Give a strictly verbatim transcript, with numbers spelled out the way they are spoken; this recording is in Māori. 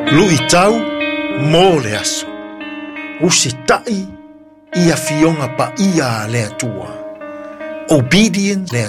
Lui tau mō le aso. Usi tai ia fionga pa ia le atua. Obedience le